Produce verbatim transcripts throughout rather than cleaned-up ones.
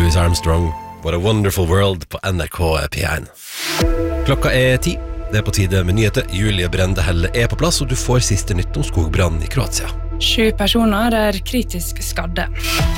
Louis Armstrong, What a Wonderful World på N R K P one. Klokka er ti. Det er på tide med nyheter. Julie Brende Helle er på plass, og du får siste nytt om skogbrannen i Kroatia. Sju personer er kritisk skadde.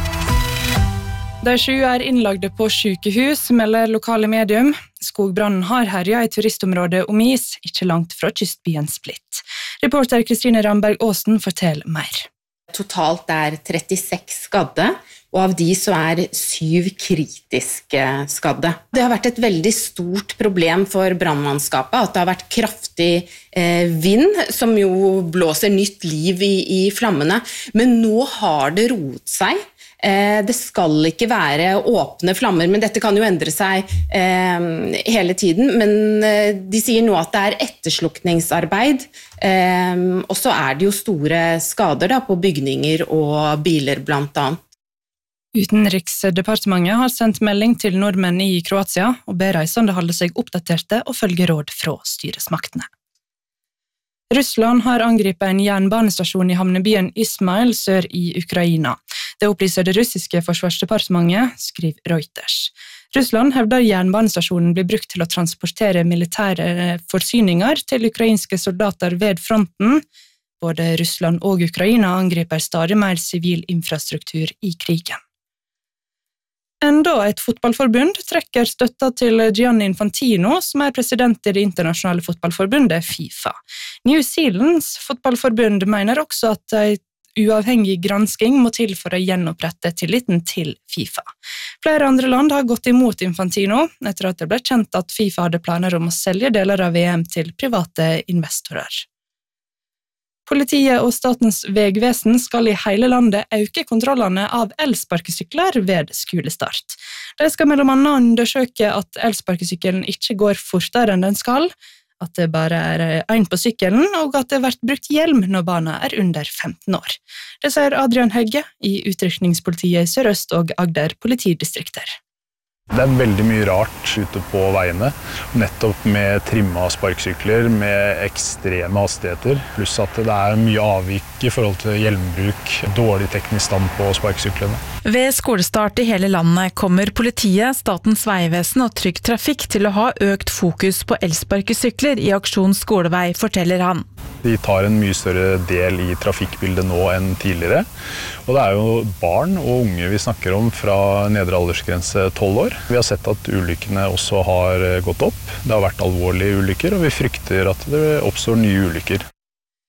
De sju er innlagde på sykehus, melder lokale medium. Skogbrannen har herja i turistområdet Omis, ikke langt fra kystbyen Split. Reporter Kristine Ramberg Aasen forteller mer. Totalt er trettiseks skadde, og av de så er syv kritiske skadde. Det har vært et veldig stort problem for brannmannskapet, at det har vært kraftig eh, vind, som jo blåser nytt liv i, i flammene. Men nå har det roet seg. Eh, det skal ikke være åpne flammer, men dette kan jo endre seg eh, hele tiden. Men eh, de sier nå at det er etterslukningsarbeid, eh, og så er det jo store skader da, på bygninger og biler blant annet. Utenriksdepartementet har sendt melding til nordmenn i Kroatia og ber reisende holde seg oppdaterte og følge råd fra styresmaktene. Russland har angripet en jernbanestasjon i havnebyen Ismail sør i Ukraina. Det opplyser det russiske forsvarsdepartementet, skriver Reuters. Russland hevder jernbanestasjonen blir brukt til å transportere militære forsyninger til ukrainske soldater ved fronten. Både Russland og Ukraina angriper stadig mer sivil infrastruktur i krigen. Enda et fotballforbund trekker støtta til Gianni Infantino, som er president i det internasjonale fotballforbundet FIFA. New Zealands fotballforbund mener også at en uavhengig gransking må til for å gjenopprette tilliten til FIFA. Flere andre land har gått imot Infantino, etter at det ble kjent at FIFA hadde planer om å selge deler av V M til private investorer. Politiet og Statens vegvesen skal i hele landet øke kontrollene av elsparkesykler ved skolestart. De skal mellom annet undersøke at elsparkesykkelen ikke går fortere enn den skal, at det bare er en på sykkelen, og at det har vært brukt hjelm når barna er under femten år. Det sier Adrian Høgge i Utrykningspolitiet i Sør-Øst og Agder politidistrikter. Det er veldig mye rart ute på veiene, nettopp med trimma sparksykler, med ekstreme hastigheter, pluss at det er mye avvik i forhold til hjelmbruk, dårlig teknisk stand på sparksyklene. Ved skolestart i hele landet kommer politiet, Statens vegvesen og Trygg Trafikk til å ha økt fokus på elsparkesykler i aksjon skolevei, forteller han. De tar en mye større del i trafikkbildet nå enn tidligere, og det er jo barn og unge vi snakker om fra nedre aldersgrense tolv år. Vi har sett at ulykkene også har gått opp. Det har vært alvorlige ulykker, og vi frykter at det oppstår nye ulykker.